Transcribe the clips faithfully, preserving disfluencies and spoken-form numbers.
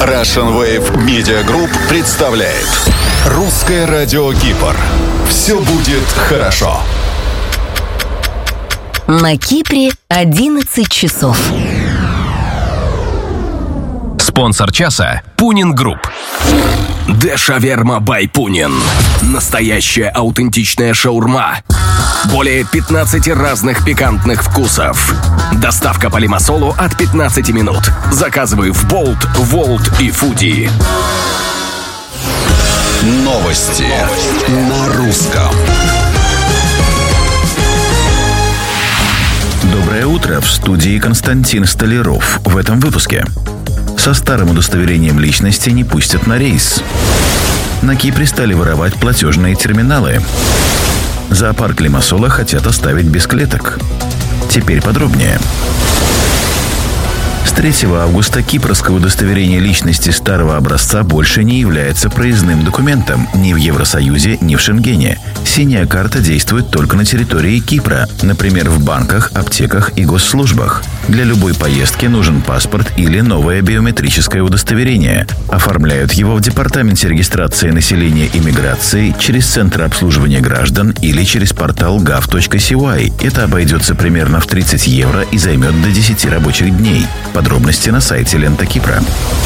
Russian Wave Media Group представляет Русское радио Кипр. Все будет хорошо. На Кипре одиннадцать часов. Спонсор часа – Пунин Групп. Де Шаверма бай Пунин. Настоящая аутентичная шаурма. Более пятнадцати разных пикантных вкусов. Доставка по Лимассолу от пятнадцати минут. Заказывай в Болт, Волт и Фуди. Новости на русском. Доброе утро, в студии Константин Столяров. В этом выпуске. Со старым удостоверением личности не пустят на рейс. На Кипре стали воровать платежные терминалы. Зоопарк Лимассола хотят оставить без клеток. Теперь подробнее. С третьего августа кипрское удостоверение личности старого образца больше не является проездным документом ни в Евросоюзе, ни в Шенгене. Синяя карта действует только на территории Кипра, например, в банках, аптеках и госслужбах. Для любой поездки нужен паспорт или новое биометрическое удостоверение. Оформляют его в Департаменте регистрации населения и миграции через Центр обслуживания граждан или через портал гав точка си уай. Это обойдется примерно в тридцать евро и займет до десяти рабочих дней. Подробности на сайте Лента Кипра.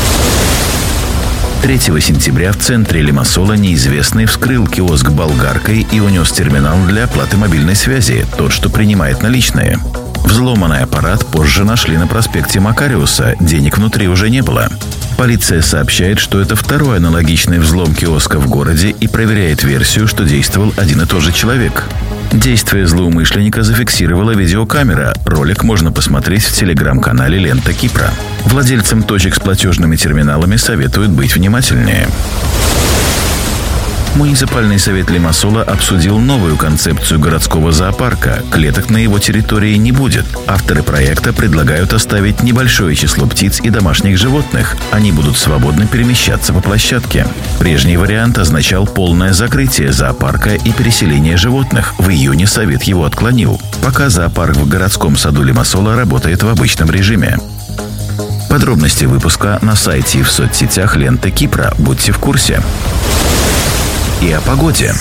третьего сентября в центре Лимассола неизвестный вскрыл киоск болгаркой и унес терминал для оплаты мобильной связи, тот, что принимает наличные. Взломанный аппарат позже нашли на проспекте Макариуса, денег внутри уже не было. Полиция сообщает, что это второй аналогичный взлом киоска в городе и проверяет версию, что действовал один и тот же человек. Действие злоумышленника зафиксировала видеокамера. Ролик можно посмотреть в телеграм-канале «Лента Кипра». Владельцам точек с платежными терминалами советуют быть внимательнее. Муниципальный совет Лимассола обсудил новую концепцию городского зоопарка. Клеток на его территории не будет. Авторы проекта предлагают оставить небольшое число птиц и домашних животных. Они будут свободно перемещаться по площадке. Прежний вариант означал полное закрытие зоопарка и переселение животных. В июне совет его отклонил. Пока зоопарк в городском саду Лимассола работает в обычном режиме. Подробности выпуска на сайте и в соцсетях Лента Кипра. Будьте в курсе. И о погоде.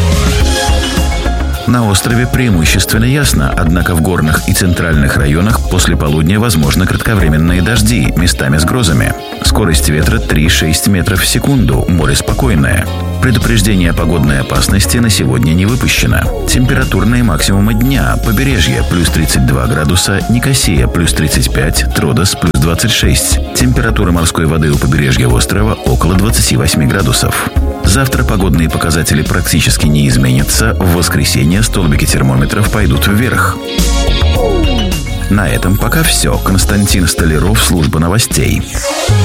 На острове преимущественно ясно, однако в горных и центральных районах после полудня возможны кратковременные дожди, местами с грозами. Скорость ветра три-шесть метров в секунду, море спокойное. Предупреждение о погодной опасности на сегодня не выпущено. Температурные максимумы дня: побережье плюс тридцать два градуса, Никосия плюс тридцать пять, Тродос плюс двадцать шесть. Температура морской воды у побережья острова около двадцати восьми градусов. Завтра погодные показатели практически не изменятся. В воскресенье столбики термометров пойдут вверх. На этом пока все. Константин Столяров, служба новостей.